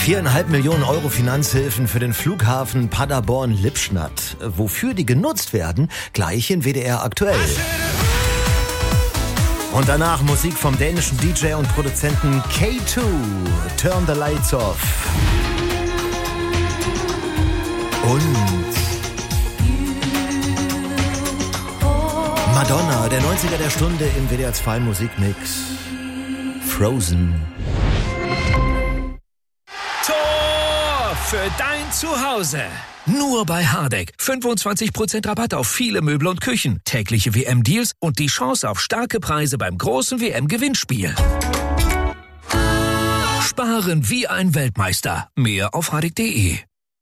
4,5 Millionen Euro Finanzhilfen für den Flughafen Paderborn-Lippstadt. Wofür die genutzt werden, gleich in WDR aktuell. Und danach Musik vom dänischen DJ und Produzenten K2, Turn the Lights Off. Und Madonna, der 90er der Stunde im WDR 2 Musikmix. Frozen. Tor für dein Zuhause. Nur bei Hardegg. 25% Rabatt auf viele Möbel und Küchen, tägliche WM-Deals und die Chance auf starke Preise beim großen WM-Gewinnspiel. Sparen wie ein Weltmeister. Mehr auf hardegg.de.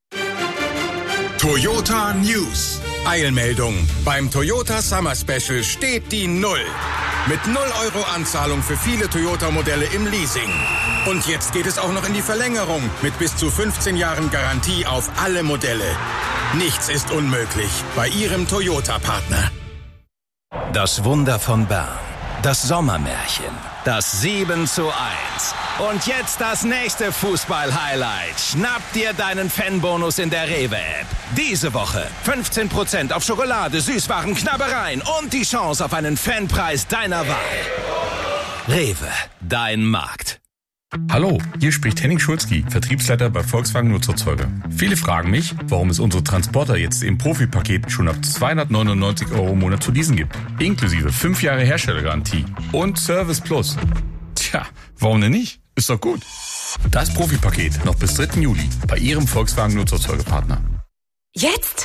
Toyota News. Eilmeldung. Beim Toyota Summer Special steht die 0. Mit 0 Euro Anzahlung für viele Toyota-Modelle im Leasing. Und jetzt geht es auch noch in die Verlängerung mit bis zu 15 Jahren Garantie auf alle Modelle. Nichts ist unmöglich bei Ihrem Toyota-Partner. Das Wunder von Bern. Das Sommermärchen. Das 7:1. Und jetzt das nächste Fußball-Highlight. Schnapp dir deinen Fanbonus in der Rewe-App. Diese Woche 15% auf Schokolade, Süßwaren, Knabbereien und die Chance auf einen Fanpreis deiner Wahl. Rewe, dein Markt. Hallo, hier spricht Henning Schulzki, Vertriebsleiter bei Volkswagen Nutzerzeuger. Viele fragen mich, warum es unsere Transporter jetzt im Profi-Paket schon ab 299 € im Monat zu leasen gibt. Inklusive 5 Jahre Herstellergarantie und Service Plus. Tja, warum denn nicht? Ist doch gut. Das Profi-Paket noch bis 3. Juli bei Ihrem Volkswagen Nutzerzeugerpartner. Jetzt?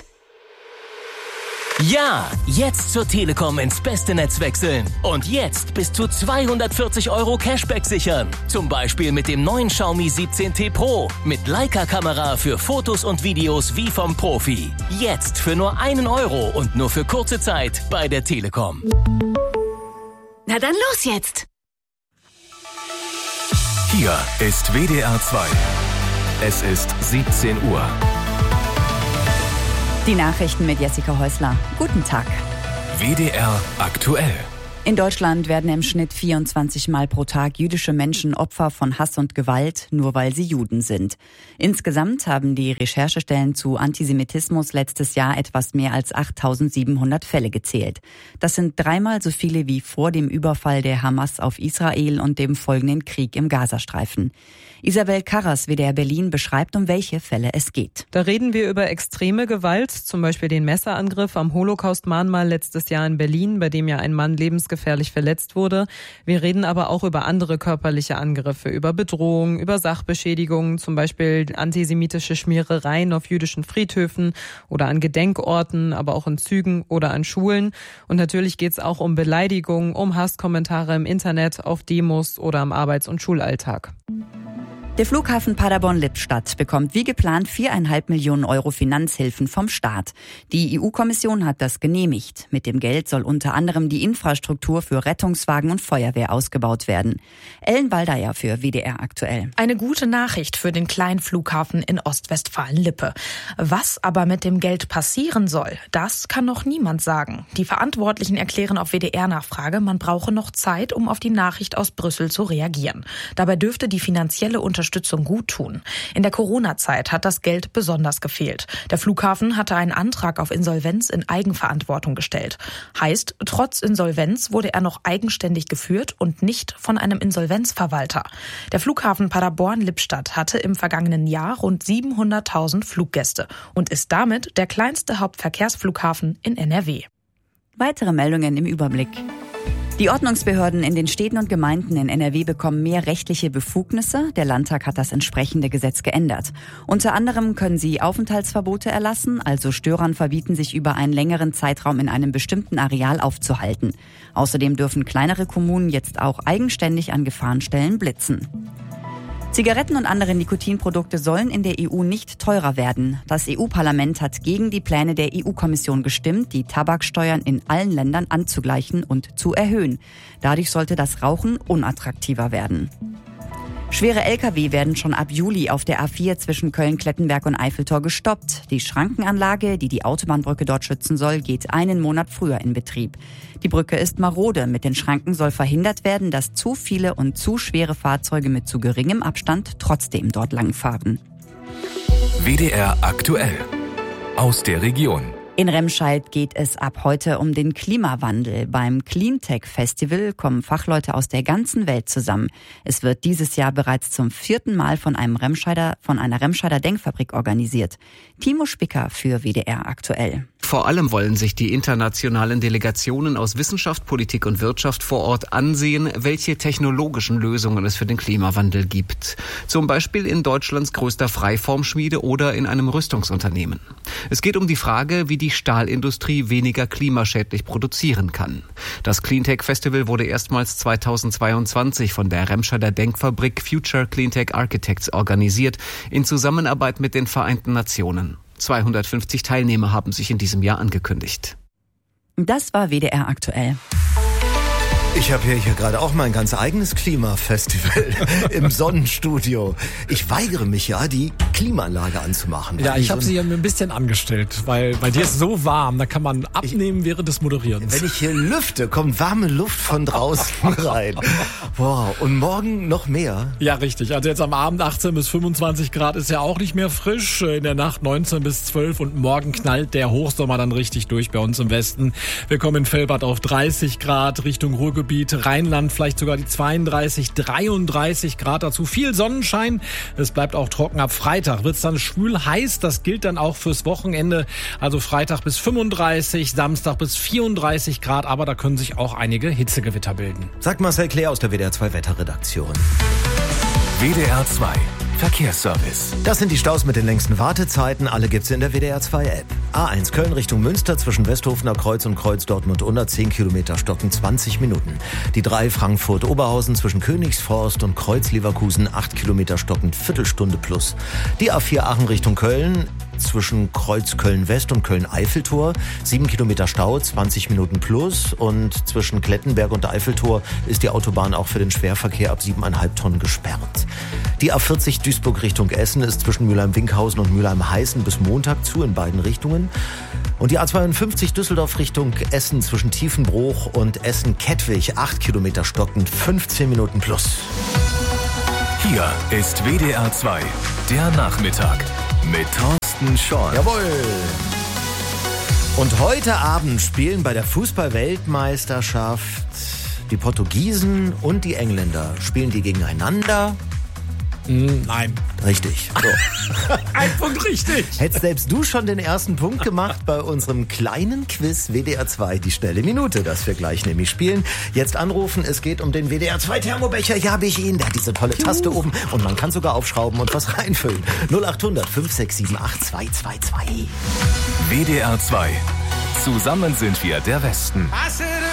Ja, jetzt zur Telekom ins beste Netz wechseln. Und jetzt bis zu 240 € Cashback sichern. Zum Beispiel mit dem neuen Xiaomi 17T Pro. Mit Leica-Kamera für Fotos und Videos wie vom Profi. Jetzt für nur 1 € und nur für kurze Zeit bei der Telekom. Na dann los jetzt! Hier ist WDR 2. Es ist 17 Uhr. Die Nachrichten mit Jessica Häusler. Guten Tag. WDR aktuell. In Deutschland werden im Schnitt 24 Mal pro Tag jüdische Menschen Opfer von Hass und Gewalt, nur weil sie Juden sind. Insgesamt haben die Recherchestellen zu Antisemitismus letztes Jahr etwas mehr als 8.700 Fälle gezählt. Das sind 3-mal so viele wie vor dem Überfall der Hamas auf Israel und dem folgenden Krieg im Gazastreifen. Isabel Karras, WDR Berlin, beschreibt, um welche Fälle es geht. Da reden wir über extreme Gewalt, zum Beispiel den Messerangriff am Holocaust-Mahnmal letztes Jahr in Berlin, bei dem ja ein Mann lebensgefährlich verletzt wurde. Wir reden aber auch über andere körperliche Angriffe, über Bedrohung, über Sachbeschädigungen, zum Beispiel antisemitische Schmierereien auf jüdischen Friedhöfen oder an Gedenkorten, aber auch in Zügen oder an Schulen. Und natürlich geht es auch um Beleidigungen, um Hasskommentare im Internet, auf Demos oder am Arbeits- und Schulalltag. Der Flughafen Paderborn-Lippstadt bekommt wie geplant 4,5 Millionen € Finanzhilfen vom Staat. Die EU-Kommission hat das genehmigt. Mit dem Geld soll unter anderem die Infrastruktur für Rettungswagen und Feuerwehr ausgebaut werden. Ellen Baldayer für WDR aktuell. Eine gute Nachricht für den kleinen Flughafen in Ostwestfalen-Lippe. Was aber mit dem Geld passieren soll, das kann noch niemand sagen. Die Verantwortlichen erklären auf WDR-Nachfrage, man brauche noch Zeit, um auf die Nachricht aus Brüssel zu reagieren. Dabei dürfte die finanzielle Unterstützung gut tun. In der Corona-Zeit hat das Geld besonders gefehlt. Der Flughafen hatte einen Antrag auf Insolvenz in Eigenverantwortung gestellt. Heißt, trotz Insolvenz wurde er noch eigenständig geführt und nicht von einem Insolvenzverwalter. Der Flughafen Paderborn-Lippstadt hatte im vergangenen Jahr rund 700.000 Fluggäste und ist damit der kleinste Hauptverkehrsflughafen in NRW. Weitere Meldungen im Überblick. Die Ordnungsbehörden in den Städten und Gemeinden in NRW bekommen mehr rechtliche Befugnisse. Der Landtag hat das entsprechende Gesetz geändert. Unter anderem können sie Aufenthaltsverbote erlassen, also Störern verbieten, sich über einen längeren Zeitraum in einem bestimmten Areal aufzuhalten. Außerdem dürfen kleinere Kommunen jetzt auch eigenständig an Gefahrenstellen blitzen. Zigaretten und andere Nikotinprodukte sollen in der EU nicht teurer werden. Das EU-Parlament hat gegen die Pläne der EU-Kommission gestimmt, die Tabaksteuern in allen Ländern anzugleichen und zu erhöhen. Dadurch sollte das Rauchen unattraktiver werden. Schwere Lkw werden schon ab Juli auf der A4 zwischen Köln-Klettenberg und Eiffeltor gestoppt. Die Schrankenanlage, die die Autobahnbrücke dort schützen soll, geht einen Monat früher in Betrieb. Die Brücke ist marode. Mit den Schranken soll verhindert werden, dass zu viele und zu schwere Fahrzeuge mit zu geringem Abstand trotzdem dort langfahren. WDR aktuell. Aus der Region. In Remscheid geht es ab heute um den Klimawandel. Beim Cleantech Festival kommen Fachleute aus der ganzen Welt zusammen. Es wird dieses Jahr bereits zum 4. Mal von einer Remscheider Denkfabrik organisiert. Timo Spicker für WDR aktuell. Vor allem wollen sich die internationalen Delegationen aus Wissenschaft, Politik und Wirtschaft vor Ort ansehen, welche technologischen Lösungen es für den Klimawandel gibt. Zum Beispiel in Deutschlands größter Freiformschmiede oder in einem Rüstungsunternehmen. Es geht um die Frage, wie die Stahlindustrie weniger klimaschädlich produzieren kann. Das Cleantech Festival wurde erstmals 2022 von der Remscheider Denkfabrik Future Cleantech Architects organisiert, in Zusammenarbeit mit den Vereinten Nationen. 250 Teilnehmer haben sich in diesem Jahr angekündigt. Das war WDR aktuell. Ich habe hier gerade auch mein ganz eigenes Klimafestival im Sonnenstudio. Ich weigere mich ja, die Klimaanlage anzumachen. Ja, ich habe sie ja mir ein bisschen angestellt, weil bei dir ist so warm, da kann man abnehmen während des Moderierens. Wenn ich hier lüfte, kommt warme Luft von draußen rein. Wow, und morgen noch mehr? Ja, richtig. Also jetzt am Abend 18 bis 25 Grad ist ja auch nicht mehr frisch. In der Nacht 19 bis 12 und morgen knallt der Hochsommer dann richtig durch bei uns im Westen. Wir kommen in Velbert auf 30 Grad, Richtung Ruhrgebiet, Rheinland vielleicht sogar die 32, 33 Grad dazu. Viel Sonnenschein. Es bleibt auch trocken. Ab Freitag wird es dann schwül heiß. Das gilt dann auch fürs Wochenende. Also Freitag bis 35, Samstag bis 34 Grad. Aber da können sich auch einige Hitzegewitter bilden. Sagt Marcel Claire aus der WDR 2 Wetterredaktion. WDR 2 Verkehrsservice. Das sind die Staus mit den längsten Wartezeiten. Alle gibt's in der WDR 2 App. A1 Köln Richtung Münster zwischen Westhofener Kreuz und Kreuz Dortmund-Unna 10 Kilometer stocken 20 Minuten. Die 3 Frankfurt-Oberhausen zwischen Königsforst und Kreuz Leverkusen 8 Kilometer stocken Viertelstunde plus. Die A4 Aachen Richtung Köln zwischen Kreuz Köln-West und Köln-Eiffeltor 7 Kilometer Stau, 20 Minuten plus. Und zwischen Klettenberg und Eiffeltor ist die Autobahn auch für den Schwerverkehr ab 7,5 Tonnen gesperrt. Die A40 Duisburg Richtung Essen ist zwischen Mülheim-Winkhausen und Mülheim-Heißen bis Montag zu in beiden Richtungen. Und die A52 Düsseldorf Richtung Essen zwischen Tiefenbruch und Essen-Kettwig 8 Kilometer stockend 15 Minuten plus. Hier ist WDR 2, der Nachmittag mit Thorsten Schorn. Jawohl. Und heute Abend spielen bei der Fußball-Weltmeisterschaft die Portugiesen und die Engländer. Spielen die gegeneinander? Nein. Richtig. So. Ein Punkt richtig. Hättest selbst du schon den ersten Punkt gemacht bei unserem kleinen Quiz WDR 2, die schnelle Minute, das wir gleich nämlich spielen. Jetzt anrufen, es geht um den WDR 2 Thermobecher. Hier habe ich ihn, der hat diese tolle Taste oben und man kann sogar aufschrauben und was reinfüllen. 0800 5678 222. WDR 2. Zusammen sind wir der Westen.